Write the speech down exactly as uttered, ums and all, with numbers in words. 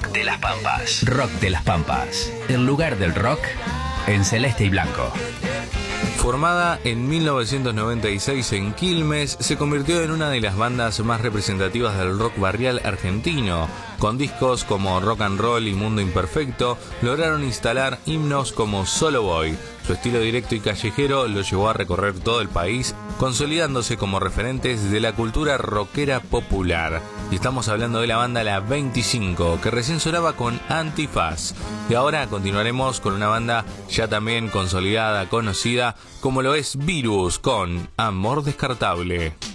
de las Pampas. Rock de las Pampas. El lugar del rock en celeste y blanco. Formada en mil novecientos noventa y seis en Quilmes, se convirtió en una de las bandas más representativas del rock barrial argentino. Con discos como Rock and Roll y Mundo Imperfecto, lograron instalar himnos como Solo Voy. Su estilo directo y callejero lo llevó a recorrer todo el país, consolidándose como referentes de la cultura rockera popular. Y estamos hablando de la banda La veinticinco, que recién sonaba con Antifaz. Y ahora continuaremos con una banda ya también consolidada, conocida, como lo es Virus, con Amor Descartable.